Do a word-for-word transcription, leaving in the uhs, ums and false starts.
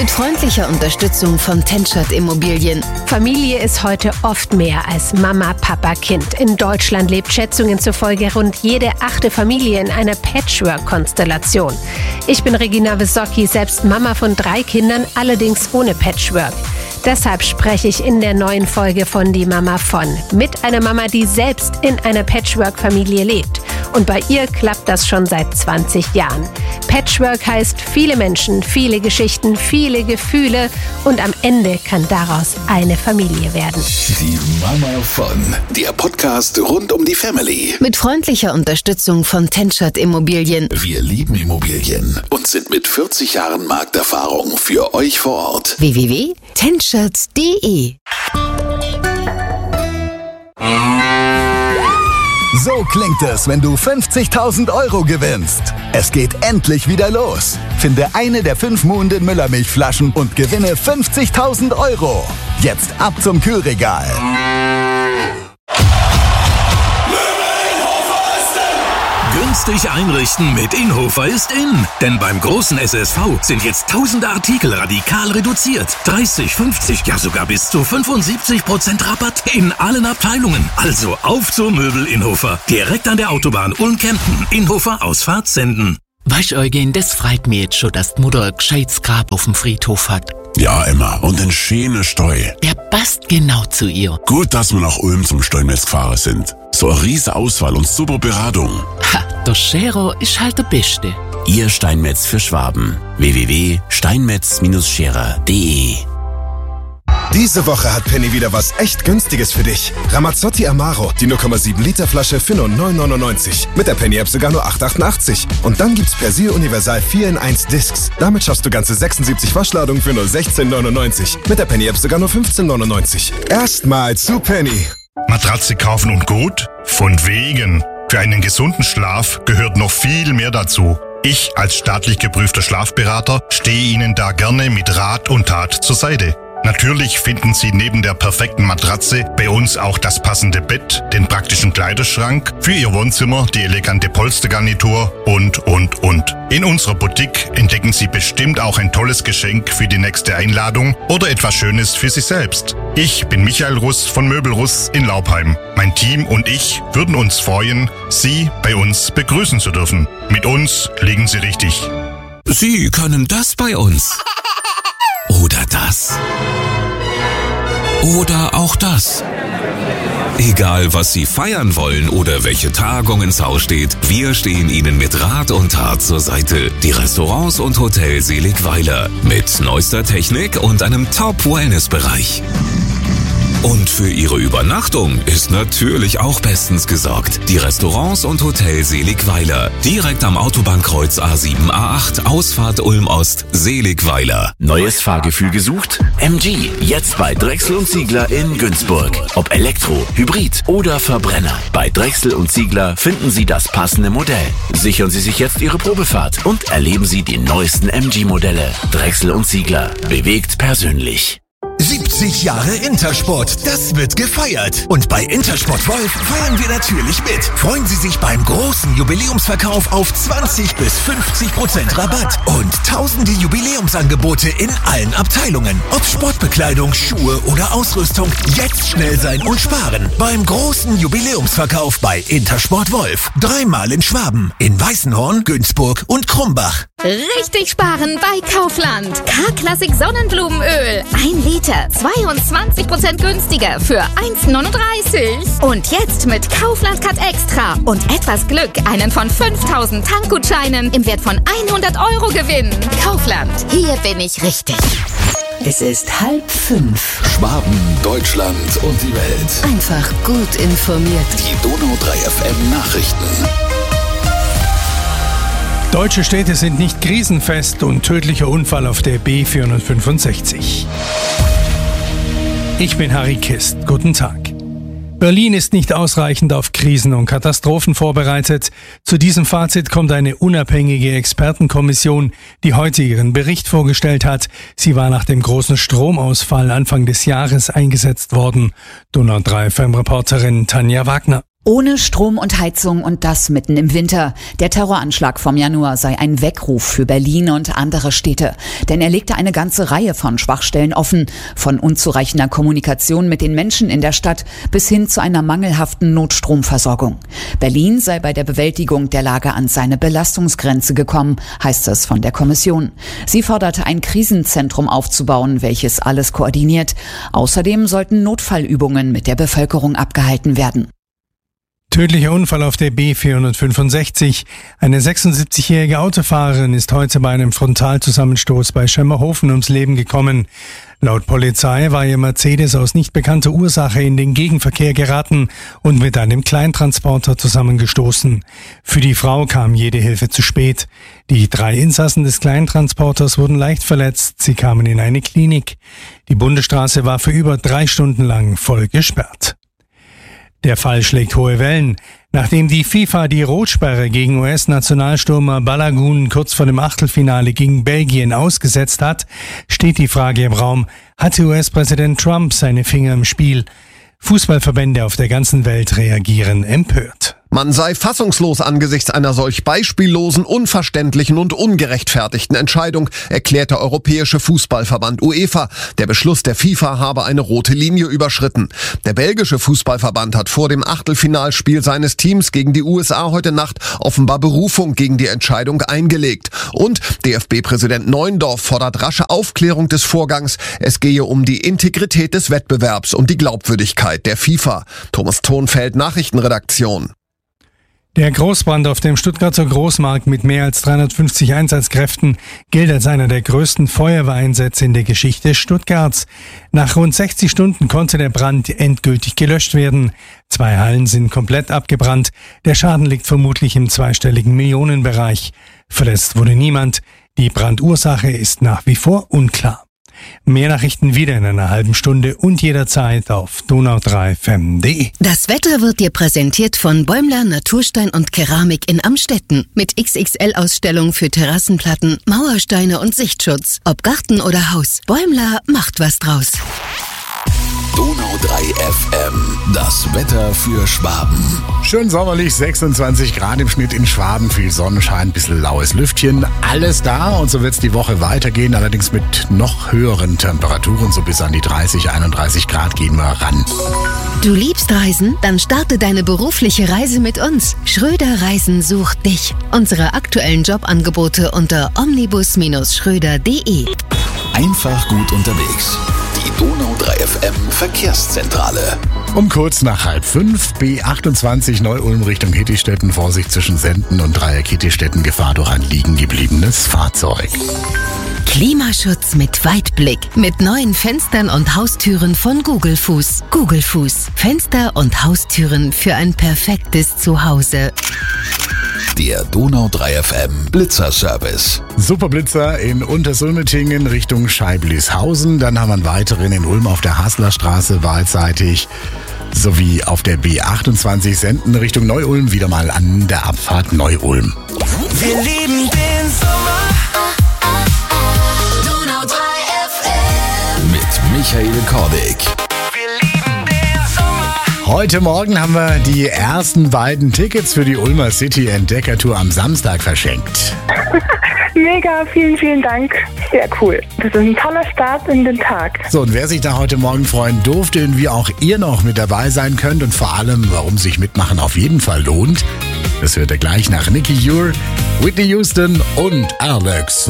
Mit freundlicher Unterstützung von Tenschert Immobilien. Familie ist heute oft mehr als Mama, Papa, Kind. In Deutschland lebt Schätzungen zufolge rund jede achte Familie in einer Patchwork-Konstellation. Ich bin Regina Wysocki, selbst Mama von drei Kindern, allerdings ohne Patchwork. Deshalb spreche ich in der neuen Folge von Die Mama von mit einer Mama, die selbst in einer Patchwork-Familie lebt. Und bei ihr klappt das schon seit zwanzig Jahren. Patchwork heißt viele Menschen, viele Geschichten, viele Gefühle und am Ende kann daraus eine Familie werden. Die Mama von, der Podcast rund um die Family. Mit freundlicher Unterstützung von Tenschert Immobilien. Wir lieben Immobilien und sind mit vierzig Jahren Markterfahrung für euch vor Ort. w w w punkt tenschert punkt d e So klingt es, wenn du fünfzigtausend Euro gewinnst. Es geht endlich wieder los. Finde eine der fünf Muhnden Müllermilchflaschen und gewinne fünfzigtausend Euro. Jetzt ab zum Kühlregal. Günstig einrichten mit Inhofer ist in. Denn beim großen S S V sind jetzt tausende Artikel radikal reduziert. dreißig, fünfzig, ja sogar bis zu fünfundsiebzig Prozent Rabatt in allen Abteilungen. Also auf zur Möbel Inhofer. Direkt an der Autobahn Ulm-Kempten. Inhofer Ausfahrt senden. Weißt Eugen, das freut mich jetzt schon, dass die Mutter ein gescheites Grab auf dem Friedhof hat. Ja, Emma, und ein schöner Steu. Der passt genau zu ihr. Gut, dass wir nach Ulm zum Steinmetz gefahren sind. So eine riese Auswahl und super Beratung. Ha, der Schero ist halt der Beste. Ihr Steinmetz für Schwaben. w w w punkt steinmetz Scherer punkt d e Diese Woche hat Penny wieder was echt Günstiges für dich. Ramazzotti Amaro, die null Komma sieben Liter Flasche für nur neun neunundneunzig. Mit der Penny-App sogar nur acht achtundachtzig. Und dann gibt's Persil Universal vier in eins Discs. Damit schaffst du ganze sechsundsiebzig Waschladungen für nur sechzehn neunundneunzig. Mit der Penny-App sogar nur fünfzehn neunundneunzig. Erstmal zu Penny. Matratze kaufen und gut? Von wegen. Für einen gesunden Schlaf gehört noch viel mehr dazu. Ich als staatlich geprüfter Schlafberater stehe Ihnen da gerne mit Rat und Tat zur Seite. Natürlich finden Sie neben der perfekten Matratze bei uns auch das passende Bett, den praktischen Kleiderschrank, für Ihr Wohnzimmer die elegante Polstergarnitur und, und, und. In unserer Boutique entdecken Sie bestimmt auch ein tolles Geschenk für die nächste Einladung oder etwas Schönes für sich selbst. Ich bin Michael Russ von Möbel Russ in Laubheim. Mein Team und ich würden uns freuen, Sie bei uns begrüßen zu dürfen. Mit uns liegen Sie richtig. Sie können das bei uns. Oder das. Oder auch das. Egal, was Sie feiern wollen oder welche Tagung ins Haus steht, wir stehen Ihnen mit Rat und Tat zur Seite. Die Restaurants und Hotel Seligweiler mit neuester Technik und einem Top-Wellness-Bereich. Und für Ihre Übernachtung ist natürlich auch bestens gesorgt. Die Restaurants und Hotel Seligweiler. Direkt am Autobahnkreuz A sieben A acht, Ausfahrt Ulm-Ost, Seligweiler. Neues Fahrgefühl gesucht? M G, jetzt bei Drechsel und Ziegler in Günzburg. Ob Elektro, Hybrid oder Verbrenner. Bei Drechsel und Ziegler finden Sie das passende Modell. Sichern Sie sich jetzt Ihre Probefahrt und erleben Sie die neuesten M G-Modelle. Drechsel und Ziegler. Bewegt persönlich. siebzig Jahre Intersport, das wird gefeiert. Und bei Intersport Wolf feiern wir natürlich mit. Freuen Sie sich beim großen Jubiläumsverkauf auf zwanzig bis fünfzig Prozent Rabatt und tausende Jubiläumsangebote in allen Abteilungen. Ob Sportbekleidung, Schuhe oder Ausrüstung, jetzt schnell sein und sparen. Beim großen Jubiläumsverkauf bei Intersport Wolf. Dreimal in Schwaben, in Weißenhorn, Günzburg und Krumbach. Richtig sparen bei Kaufland. K-Klassik Sonnenblumenöl. Ein Liter, zweiundzwanzig Prozent günstiger für eins neununddreißig. Und jetzt mit Kaufland Cut Extra und etwas Glück einen von fünftausend Tankgutscheinen im Wert von hundert Euro gewinnen. Kaufland, hier bin ich richtig. Es ist halb fünf. Schwaben, Deutschland und die Welt. Einfach gut informiert. Die Donau drei F M Nachrichten. Deutsche Städte sind nicht krisenfest und tödlicher Unfall auf der B vierhundertfünfundsechzig. Ich bin Harry Kist. Guten Tag. Berlin ist nicht ausreichend auf Krisen und Katastrophen vorbereitet. Zu diesem Fazit kommt eine unabhängige Expertenkommission, die heute ihren Bericht vorgestellt hat. Sie war nach dem großen Stromausfall Anfang des Jahres eingesetzt worden. Donau drei F M-Reporterin Tanja Wagner. Ohne Strom und Heizung und das mitten im Winter. Der Terroranschlag vom Januar sei ein Weckruf für Berlin und andere Städte. Denn er legte eine ganze Reihe von Schwachstellen offen. Von unzureichender Kommunikation mit den Menschen in der Stadt bis hin zu einer mangelhaften Notstromversorgung. Berlin sei bei der Bewältigung der Lage an seine Belastungsgrenze gekommen, heißt es von der Kommission. Sie forderte, ein Krisenzentrum aufzubauen, welches alles koordiniert. Außerdem sollten Notfallübungen mit der Bevölkerung abgehalten werden. Tödlicher Unfall auf der B vierhundertfünfundsechzig. Eine sechsundsiebzigjährige Autofahrerin ist heute bei einem Frontalzusammenstoß bei Schemmerhofen ums Leben gekommen. Laut Polizei war ihr Mercedes aus nicht bekannter Ursache in den Gegenverkehr geraten und mit einem Kleintransporter zusammengestoßen. Für die Frau kam jede Hilfe zu spät. Die drei Insassen des Kleintransporters wurden leicht verletzt. Sie kamen in eine Klinik. Die Bundesstraße war für über drei Stunden lang voll gesperrt. Der Fall schlägt hohe Wellen. Nachdem die FIFA die Rotsperre gegen U S-Nationalstürmer Balagun kurz vor dem Achtelfinale gegen Belgien ausgesetzt hat, steht die Frage im Raum, hatte U S-Präsident Trump seine Finger im Spiel? Fußballverbände auf der ganzen Welt reagieren empört. Man sei fassungslos angesichts einer solch beispiellosen, unverständlichen und ungerechtfertigten Entscheidung, erklärt der Europäische Fußballverband UEFA. Der Beschluss der FIFA habe eine rote Linie überschritten. Der belgische Fußballverband hat vor dem Achtelfinalspiel seines Teams gegen die U S A heute Nacht offenbar Berufung gegen die Entscheidung eingelegt. Und D F B-Präsident Neuendorf fordert rasche Aufklärung des Vorgangs. Es gehe um die Integrität des Wettbewerbs und die Glaubwürdigkeit der FIFA. Thomas Thonfeld, Nachrichtenredaktion. Der Großbrand auf dem Stuttgarter Großmarkt mit mehr als dreihundertfünfzig Einsatzkräften gilt als einer der größten Feuerwehreinsätze in der Geschichte Stuttgarts. Nach rund sechzig Stunden konnte der Brand endgültig gelöscht werden. Zwei Hallen sind komplett abgebrannt. Der Schaden liegt vermutlich im zweistelligen Millionenbereich. Verletzt wurde niemand. Die Brandursache ist nach wie vor unklar. Mehr Nachrichten wieder in einer halben Stunde und jederzeit auf donau drei F M punkt de. Das Wetter wird dir präsentiert von Bäumler Naturstein und Keramik in Amstetten. Mit X X L-Ausstellung für Terrassenplatten, Mauersteine und Sichtschutz. Ob Garten oder Haus, Bäumler macht was draus. Donau drei F M, das Wetter für Schwaben. Schön sommerlich, sechsundzwanzig Grad im Schnitt in Schwaben, viel Sonnenschein, bisschen laues Lüftchen, alles da und so wird's die Woche weitergehen, allerdings mit noch höheren Temperaturen, so bis an die dreißig, einunddreißig Grad gehen wir ran. Du liebst Reisen? Dann starte deine berufliche Reise mit uns. Schröder Reisen sucht dich. Unsere aktuellen Jobangebote unter omnibus Schröder punkt de. Einfach gut unterwegs. Die Donau drei F M Verkehrszentrale. Um kurz nach halb fünf, B achtundzwanzig Neu-Ulm Richtung Hittistetten, Vorsicht zwischen Senden und Dreieck Hittistetten, Gefahr durch ein liegen gebliebenes Fahrzeug. Klimaschutz mit Weitblick. Mit neuen Fenstern und Haustüren von Google Fuß. Google Fuß. Fenster und Haustüren für ein perfektes Zuhause. Der Donau drei F M Blitzerservice. Superblitzer in Untersulmetingen Richtung Scheiblishausen. Dann haben wir einen weiteren in Ulm auf der Haslerstraße wahlseitig. Sowie auf der B achtundzwanzig Senden Richtung Neu-Ulm wieder mal an der Abfahrt Neu-Ulm. Wir lieben den Sommer. Donau drei F M. Mit Michael Kordig. Heute Morgen haben wir die ersten beiden Tickets für die Ulmer City Entdecker Tour am Samstag verschenkt. Mega, vielen, vielen Dank. Sehr cool. Das ist ein toller Start in den Tag. So, und wer sich da heute Morgen freuen durfte und wie auch ihr noch mit dabei sein könnt und vor allem, warum sich Mitmachen auf jeden Fall lohnt, das hört ihr gleich nach Nicky Ure, Whitney Houston und Alex